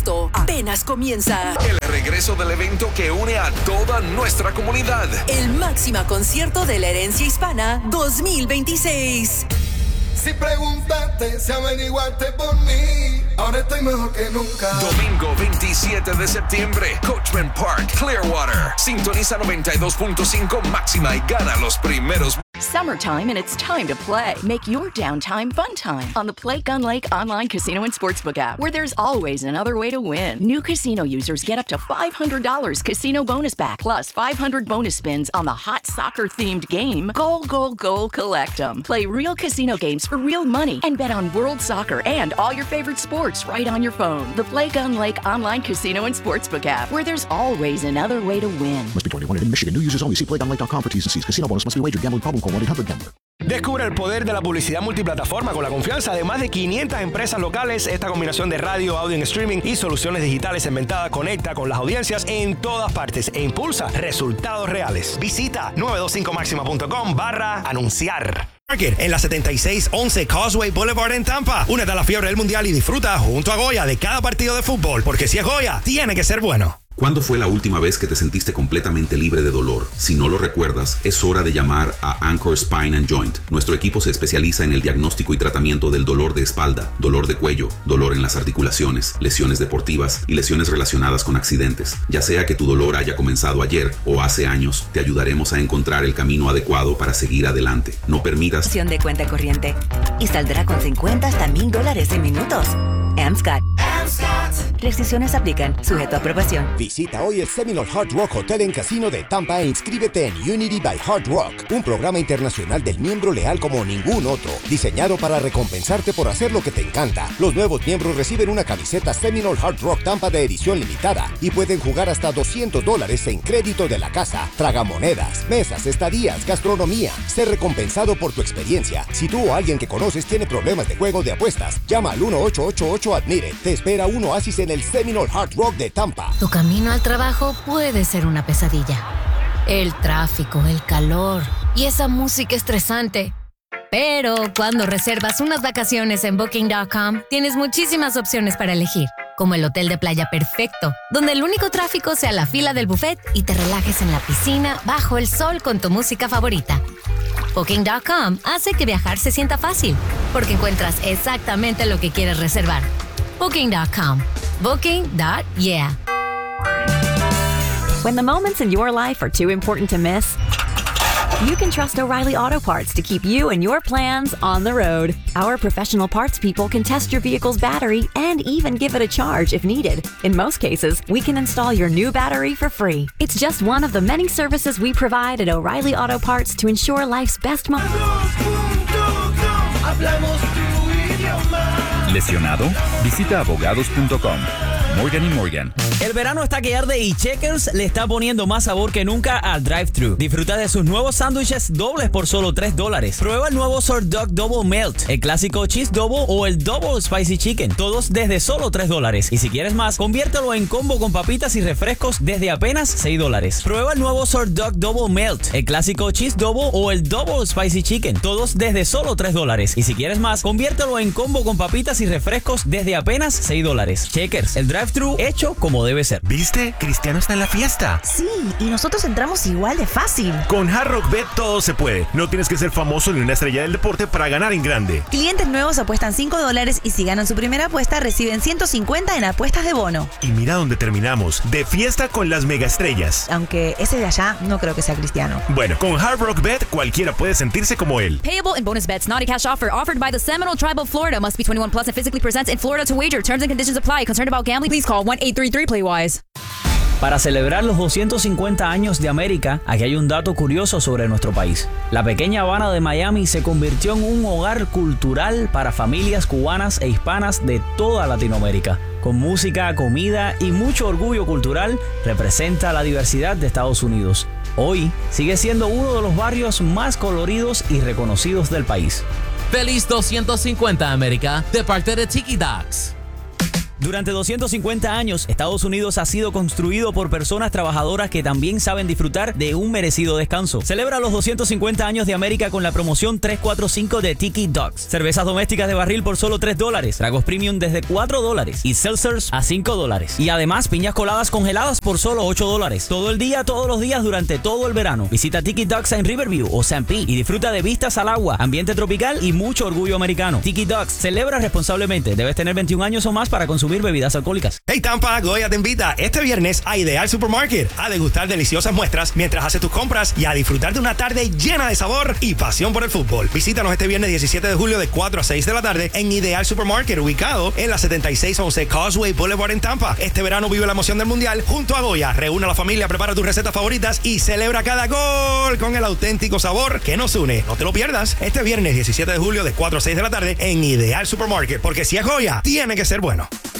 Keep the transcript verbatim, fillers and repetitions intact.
agosto apenas comienza. El regreso del evento que une a toda nuestra comunidad. El Máxima Concierto de la Herencia Hispana dos mil veintiséis. Si preguntaste, si averiguaste por mí, ahora estoy mejor que nunca. Domingo veintisiete de septiembre, Coachman Park, Clearwater. Sintoniza noventa y dos punto cinco Máxima y gana los primeros. Summertime and it's time to play. Make your downtime fun time on the Play Gun Lake online casino and sportsbook app, where there's always another way to win. New casino users get up to five hundred dollars casino bonus back, plus five hundred bonus spins on the hot soccer-themed game, Goal, Goal, Goal, Collect 'em. Play real casino games for real money and bet on world soccer and all your favorite sports right on your phone. The Play Gun Lake online casino and sportsbook app, where there's always another way to win. Must be twenty-one in Michigan. New users only. See play gun lake dot com for T's and C's. Casino bonus must be wagered. Gambling problem. Call one eight hundred gambler. Descubre el poder de la publicidad multiplataforma con la confianza de más de quinientas empresas locales. Esta combinación de radio, audio en streaming y soluciones digitales inventadas conecta con las audiencias en todas partes e impulsa resultados reales. Visita nueve dos cinco máxima punto com barra anunciar. En la setenta y seis once Causeway Boulevard en Tampa. Únete a la fiebre del mundial y disfruta junto a Goya de cada partido de fútbol, porque si es Goya, tiene que ser bueno. ¿Cuándo fue la última vez que te sentiste completamente libre de dolor? Si no lo recuerdas, es hora de llamar a Anchor Spine and Joint. Nuestro equipo se especializa en el diagnóstico y tratamiento del dolor de espalda, dolor de cuello, dolor en las articulaciones, lesiones deportivas y lesiones relacionadas con accidentes. Ya sea que tu dolor haya comenzado ayer o hace años, te ayudaremos a encontrar el camino adecuado para seguir adelante. No permitas de cuenta corriente y saldrá con cincuenta hasta mil dólares en minutos. AmScott. Restricciones aplican, sujeto a aprobación. Visita hoy el Seminole Hard Rock Hotel en Casino de Tampa e inscríbete en Unity by Hard Rock, un programa internacional del miembro leal como ningún otro, diseñado para recompensarte por hacer lo que te encanta. Los nuevos miembros reciben una camiseta Seminole Hard Rock Tampa de edición limitada y pueden jugar hasta doscientos dólares en crédito de la casa, tragamonedas, mesas, estadías, gastronomía. Ser recompensado por tu experiencia. Si tú o alguien que conoces tiene problemas de juego de apuestas, llama al uno ocho ocho ocho admire. Te espera un oasis en el Seminole Hard Rock de Tampa. Tu camino al trabajo puede ser una pesadilla. El tráfico, el calor y esa música estresante. Pero cuando reservas unas vacaciones en Booking punto com, tienes muchísimas opciones para elegir, como el hotel de playa perfecto, donde el único tráfico sea la fila del buffet y te relajes en la piscina bajo el sol con tu música favorita. Booking punto com hace que viajar se sienta fácil, porque encuentras exactamente lo que quieres reservar. Booking punto com. Booking. Yeah. When the moments in your life are too important to miss, you can trust O'Reilly Auto Parts to keep you and your plans on the road. Our professional parts people can test your vehicle's battery and even give it a charge if needed. In most cases, we can install your new battery for free. It's just one of the many services we provide at O'Reilly Auto Parts to ensure life's best moments. ¿Lesionado? Visita abogados punto com. Morgan y Morgan. El verano está que arde y Checkers le está poniendo más sabor que nunca al drive-thru. Disfruta de sus nuevos sándwiches dobles por solo tres dólares. Prueba el nuevo Sort Dog Double Melt, el clásico Cheese Double o el Double Spicy Chicken, todos desde solo tres dólares. Y si quieres más, conviértelo en combo con papitas y refrescos desde apenas seis dólares. Prueba el nuevo Sort Dog Double Melt, el clásico Cheese Double o el Double Spicy Chicken, todos desde solo tres dólares. Y si quieres más, conviértelo en combo con papitas y refrescos desde apenas seis dólares. Checkers, el drive-thru hecho como debe ser. ¿Viste? Cristiano está en la fiesta. Sí, y nosotros entramos igual de fácil. Con Hard Rock Bet todo se puede. No tienes que ser famoso ni una estrella del deporte para ganar en grande. Clientes nuevos apuestan cinco dólares y si ganan su primera apuesta reciben ciento cincuenta en apuestas de bono. Y mira dónde terminamos. De fiesta con las mega estrellas. Aunque ese de allá no creo que sea Cristiano. Bueno, con Hard Rock Bet cualquiera puede sentirse como él. Payable in bonus bets, not a cash offer. Offered by the Seminole Tribe of Florida. Must be twenty-one plus and physically presents in Florida to wager. Terms and conditions apply. Concerned about gambling? Please call one eight three three play wise. Para celebrar los doscientos cincuenta años de América, aquí hay un dato curioso sobre nuestro país. La pequeña Habana de Miami se convirtió en un hogar cultural para familias cubanas e hispanas de toda Latinoamérica. Con música, comida y mucho orgullo cultural, representa la diversidad de Estados Unidos. Hoy sigue siendo uno de los barrios más coloridos y reconocidos del país. ¡Feliz doscientos cincuenta, América! De parte de Tiki Dogs. Durante doscientos cincuenta años, Estados Unidos ha sido construido por personas trabajadoras que también saben disfrutar de un merecido descanso. Celebra los doscientos cincuenta años de América con la promoción tres cuatro cinco de Tiki Dogs. Cervezas domésticas de barril por solo tres dólares, tragos premium desde cuatro dólares y seltzers a cinco dólares. Y además, piñas coladas congeladas por solo ocho dólares. Todo el día, todos los días, durante todo el verano. Visita Tiki Dogs en Riverview o San Pete y disfruta de vistas al agua, ambiente tropical y mucho orgullo americano. Tiki Dogs, celebra responsablemente. Debes tener veintiún años o más para consumir bebidas alcohólicas. Hey Tampa, Goya te invita este viernes a Ideal Supermarket a degustar deliciosas muestras mientras haces tus compras y a disfrutar de una tarde llena de sabor y pasión por el fútbol. Visítanos este viernes diecisiete de julio de cuatro a seis de la tarde en Ideal Supermarket, ubicado en la setenta y seis once Causeway Boulevard en Tampa. Este verano vive la emoción del Mundial junto a Goya. Reúne a la familia, prepara tus recetas favoritas y celebra cada gol con el auténtico sabor que nos une. No te lo pierdas este viernes diecisiete de julio de cuatro a seis de la tarde en Ideal Supermarket, porque si es Goya, tiene que ser bueno.